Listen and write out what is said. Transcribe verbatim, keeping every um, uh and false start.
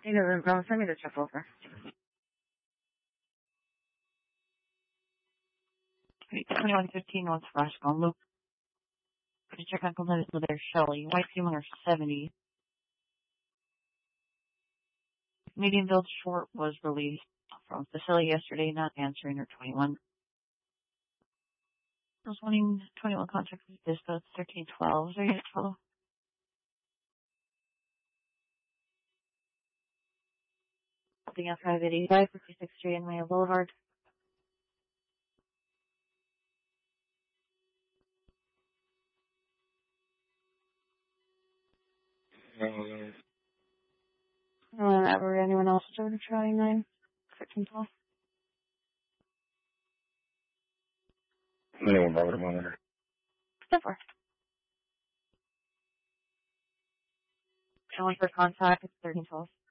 You know, no, send me the check over. twenty-one fifteen North Frashcombe Loop. Could you check on complaints with their Shelley? White female are seventy. Median build short was released from facility yesterday, not answering her twenty-one. I was wanting twenty-one contact with this, but it's thirteen twelve. Is there unit follow? Something else, five eighty-five, fifty-six Street and Maya Boulevard. Uh, Uh, ever anyone else over to try nine? thirteen twelve. anyone bother monitor? So far. Only for contact, it's thirteen twelve.